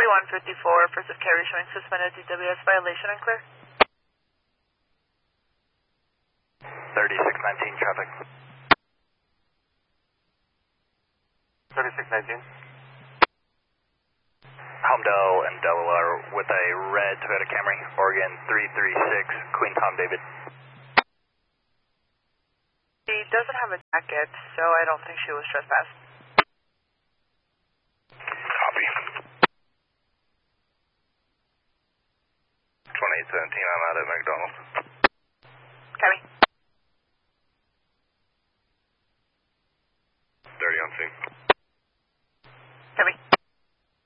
4154, first of carry showing suspended DWS violation and clear. 3619 traffic. 3619. Homedale and Delaware with a red Toyota Camry, Oregon 336, Queen Tom David. She doesn't have a jacket, so I don't think she was trespassed. Copy. 2817, I'm out at McDonald's.